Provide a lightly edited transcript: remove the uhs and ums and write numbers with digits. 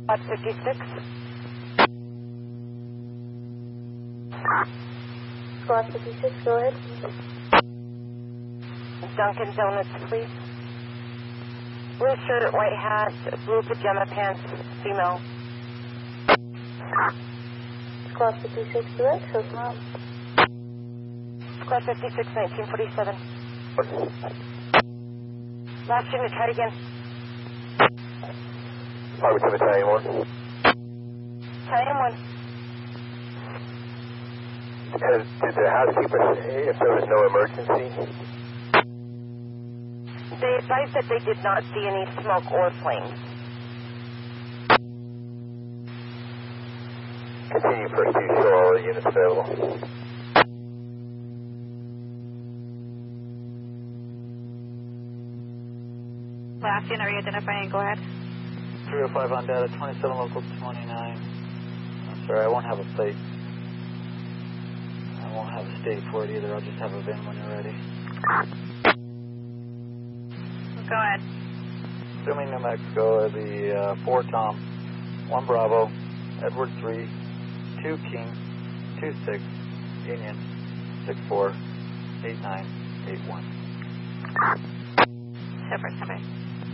Lot 56. Squad 56, go ahead. Dunkin' Donuts, please. Blue shirt, white hat, blue pajama pants, female. Squad 56, direct, so smart. Squad 56, 1947. Last unit, try it again. Harvey 2 Battalion 1. Battalion 1. Did the housekeeper say if there was no emergency? They advised that they did not see any smoke or flames. Continue pursuit, show all the units available. Last unit, are you identifying? Go ahead. 305 on data, 27 local 29. I'm sorry, I won't have a plate. I won't have a state for it either. I'll just have a VIN when you're ready. Go ahead. Assuming New Mexico, the 4 Tom, 1 Bravo, Edward 3, 2 King, 26, Union, 64, 8981. Separate,